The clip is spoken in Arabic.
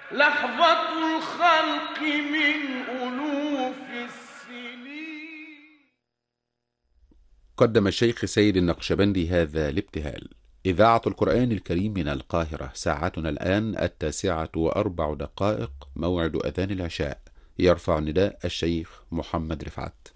لحظة الخلق من ألوف السنين. قدم الشيخ سيد النقشبندي هذا الابتهال. إذاعة القرآن الكريم من القاهرة، ساعتنا الآن 9:04، موعد أذان العشاء. يرفع نداء الشيخ محمد رفعت.